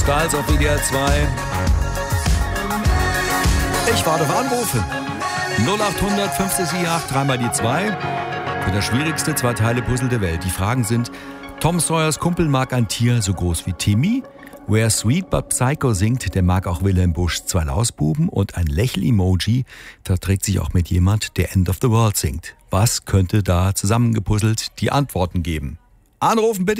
Styles auf WDR 2. Ich warte auf Anrufe. 0800 578 3 mal die 2. Für das schwierigste Zwei-Teile-Puzzle der Welt. Die Fragen sind: Tom Sawyers Kumpel mag ein Tier so groß wie Timmy. Wer Sweet But Psycho singt, der mag auch Wilhelm Buschs 2 Lausbuben. Und ein Lächel-Emoji verträgt sich auch mit jemand, der End of the World singt. Was könnte da zusammengepuzzelt die Antworten geben? Anrufen bitte.